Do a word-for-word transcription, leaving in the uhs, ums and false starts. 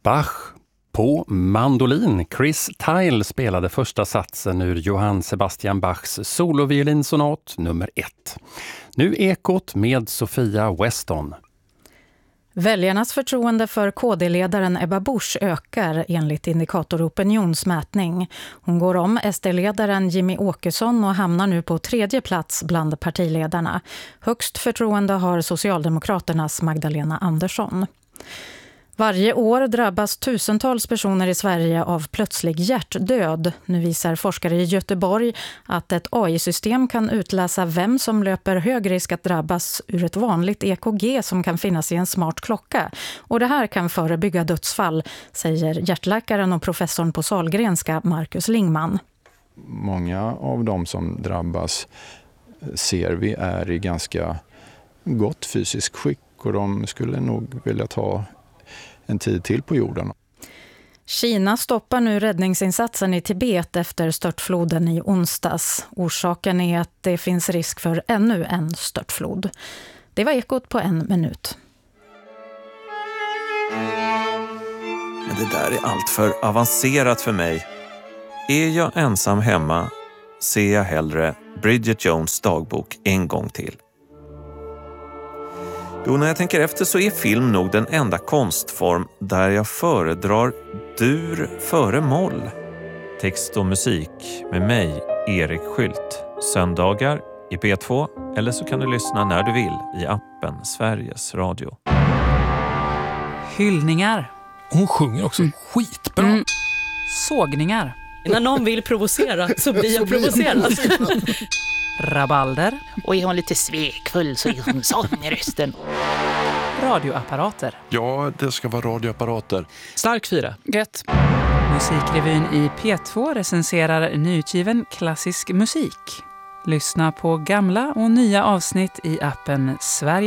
Bach på mandolin. Chris Tyle spelade första satsen ur Johann Sebastian Bachs soloviolinsonat nummer ett. Nu Ekot med Sofia Weston. Väljarnas förtroende för K D-ledaren Ebba Busch ökar enligt Indikator opinionsmätning. Hon går om S D-ledaren Jimmy Åkesson och hamnar nu på tredje plats bland partiledarna. Högst förtroende har Socialdemokraternas Magdalena Andersson. Varje år drabbas tusentals personer i Sverige av plötslig hjärtdöd. Nu visar forskare i Göteborg att ett A I-system kan utläsa vem som löper hög risk att drabbas ur ett vanligt E K G som kan finnas i en smart klocka. Och det här kan förebygga dödsfall, säger hjärtläkaren och professorn på Sahlgrenska Marcus Lingman. Många av dem som drabbas ser vi är i ganska gott fysiskt skick och de skulle nog vilja ta en tid till på jorden. Kina stoppar nu räddningsinsatsen i Tibet efter störtfloden i onsdags. Orsaken är att det finns risk för ännu en störtflod. Det var Ekot på en minut. Men det där är allt för avancerat för mig. Är jag ensam hemma ser jag hellre Bridget Jones dagbok en gång till. Jo, när jag tänker efter så är film nog den enda konstform där jag föredrar dur före moll. Text och musik med mig, Erik Skylt. Söndagar i P två eller så kan du lyssna när du vill i appen Sveriges Radio. Hyllningar. Hon sjunger också mm. skitbra. Mm. Sågningar. När någon vill provocera så blir jag provocerad. Rabalder. Och är hon lite svekfull så är hon sån i rösten. Radioapparater. Ja, det ska vara radioapparater. Stark fyra. Gött. Musikrevyn i P två recenserar nyutgiven klassisk musik. Lyssna på gamla och nya avsnitt i appen Sverige.